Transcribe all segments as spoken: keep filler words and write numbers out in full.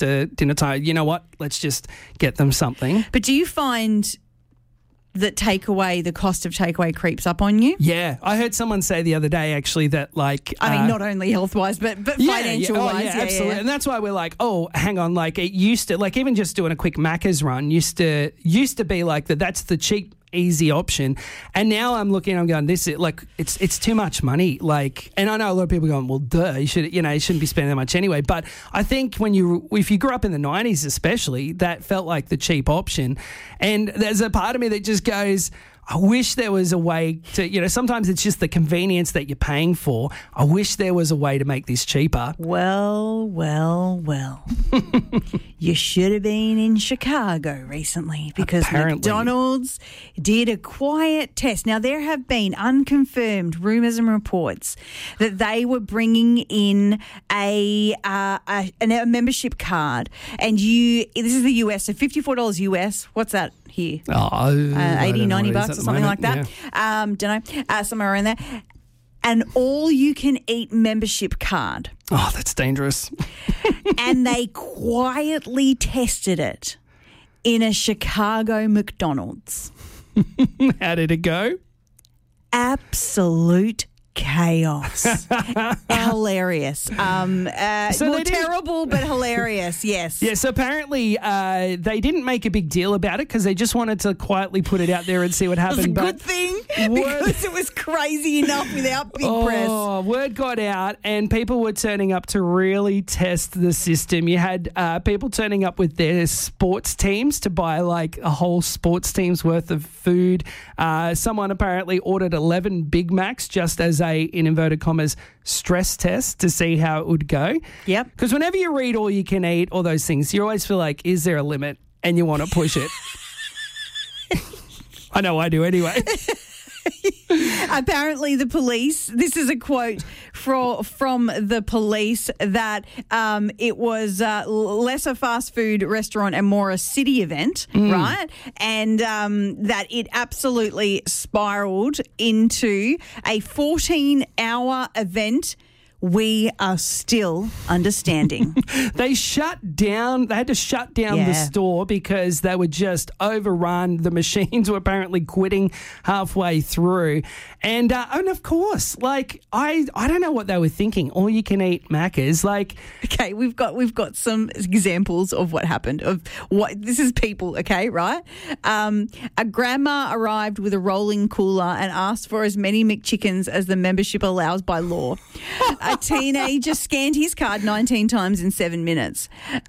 after dinner time, you know what, let's just get them something. But do you find that takeaway, the cost of takeaway creeps up on you? Yeah. I heard someone say the other day actually that like... I mean, uh, not only health-wise, but, but yeah, financial-wise. Yeah, oh, yeah, yeah, absolutely. yeah. And that's why we're like, oh, hang on, like it used to, like even just doing a quick Macca's run used to used to be like that. That's the cheap, easy option. And now I'm looking, I'm going, this is like, it's it's too much money. Like, and I know a lot of people are going, well, duh, you should, you know, you shouldn't be spending that much anyway. But I think when you, if you grew up in the nineties especially, that felt like the cheap option. And there's a part of me that just goes, I wish there was a way to, you know, sometimes it's just the convenience that you're paying for. I wish there was a way to make this cheaper. Well, well, well. You should have been in Chicago recently because Apparently. McDonald's did a quiet test. Now, there have been unconfirmed rumours and reports that they were bringing in a, uh, a, a membership card, and you, this is the U S, so fifty-four dollars U S. What's that here? Oh, uh, eighty, ninety bucks or something moment. like that. Yeah. Um, don't know, uh, somewhere around there. An all-you-can-eat membership card. Oh, that's dangerous. And they quietly tested it in a Chicago McDonald's. How did it go? Absolute chaos. Hilarious. Um, uh, So well, they didn't- terrible, but hilarious, yes. Yeah, so apparently uh, they didn't make a big deal about it because they just wanted to quietly put it out there and see what It was a happened. good but thing Word- because it was crazy enough without big press. Oh, word got out and people were turning up to really test the system. You had uh, people turning up with their sports teams to buy like a whole sports team's worth of food. Uh, someone apparently ordered eleven Big Macs just as a, in inverted commas, stress test to see how it would go. Yep. Because whenever you read all you can eat, all those things, you always feel like, is there a limit? And you want to push it. I know I do anyway. Apparently, the police, this is a quote from, from the police, that um, it was uh, less a fast food restaurant and more a city event, Mm. right? And um, that it absolutely spiraled into a fourteen-hour event. We are still understanding. They shut down, they had to shut down the Yeah. store because they were just overrun. The machines were apparently quitting halfway through. And uh, and of course, like, I, I don't know what they were thinking. All you can eat Macca's, like... Okay, we've got we've got some examples of what happened. Of what this is people, okay, right? Um, a grandma arrived with a rolling cooler and asked for as many McChickens as the membership allows by law. A teenager scanned his card nineteen times in seven minutes.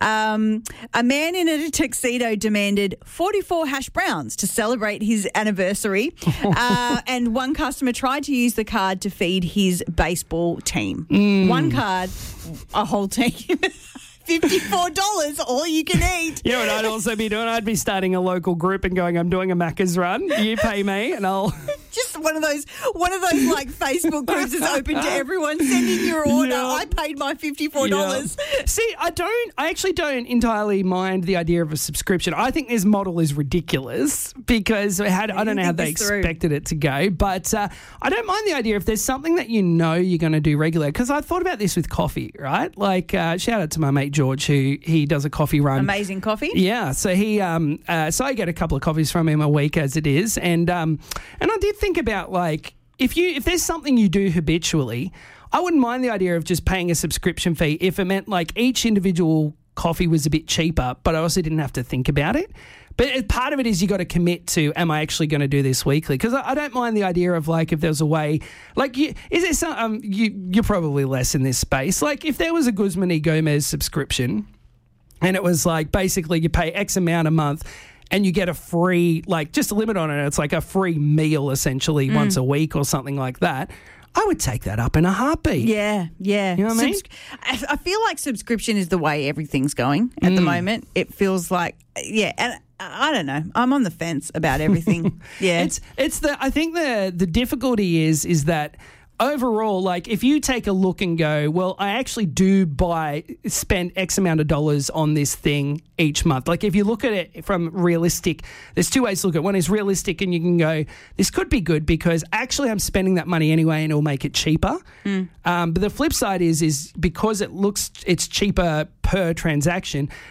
Um, a man in a tuxedo demanded forty-four hash browns to celebrate his anniversary. uh, and one customer tried to use the card to feed his baseball team. Mm. One card, a whole team. fifty-four dollars, all you can eat. You know what I'd also be doing? I'd be starting a local group and going, I'm doing a Macca's run. You pay me and I'll... Just one of those, one of those like Facebook groups is open to everyone. Send in your order. Yeah. I paid my fifty-four dollars. Yeah. See, I don't, I actually don't entirely mind the idea of a subscription. I think this model is ridiculous because it had, I don't know how they think this through. expected it to go, but uh, I don't mind the idea if there's something that you know you're going to do regularly. Because I thought about this with coffee, right? Like, uh, shout out to my mate George, who he does a coffee run. Amazing coffee. Yeah, so he, um, uh, so I get a couple of coffees from him a week as it is, and um, and I did think about like if you if there's something you do habitually, I wouldn't mind the idea of just paying a subscription fee if it meant like each individual coffee was a bit cheaper, but I also didn't have to think about it. But part of it is you got to commit to, am I actually going to do this weekly? Because I, I don't mind the idea of like if there's a way, like you, is there some, um, you, you're probably less in this space. Like if there was a Guzman y Gomez subscription and it was like basically you pay X amount a month and you get a free, like just a limit on it. It's like a free meal essentially mm. once a week or something like that. I would take that up in a heartbeat. Yeah, yeah. You know what I mean? Subs- I feel like subscription is the way everything's going at Mm. the moment. It feels like, yeah, and I don't know. I'm on the fence about everything. Yeah. It's it's the I think the the difficulty is is that overall, like if you take a look and go, well, I actually do buy, spend X amount of dollars on this thing each month. Like if you look at it from realistic, there's two ways to look at it. One is realistic and you can go, this could be good because actually I'm spending that money anyway and it'll make it cheaper. Mm. Um, but the flip side is, is because it looks, it's cheaper per transaction,